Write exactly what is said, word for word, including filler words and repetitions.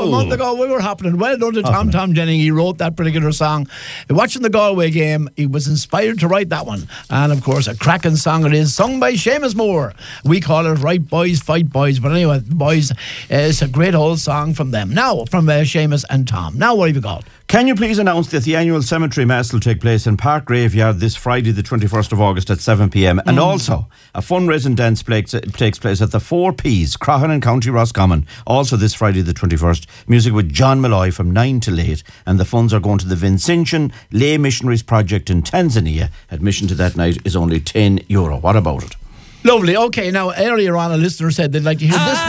a month ago we were happening. Well done to Tom Tom Jennings. He wrote that particular song. Watching the Galway game, he was inspired to write that one. And of course, a cracking song it is, sung by Seamus Moore. We call it Right Boys Fight Boys. But anyway, boys, uh, it's a great old song from them. Now, from uh, Seamus and Tom. Now, what have you got? Can you please announce that the annual cemetery mass will take place in Park Graveyard this Friday, the twenty-first of August at seven p.m. And mm. also, a fundraising dance takes, takes place at the Four Ps, Croghan in County Roscommon, also this Friday, the twenty-first. Music with John Malloy from nine till eight. And the funds are going to the Vincentian Lay Missionaries Project in Tanzania. Admission to that night is only ten euro. What about it? Lovely. Okay, now earlier on a listener said they'd like to hear this one.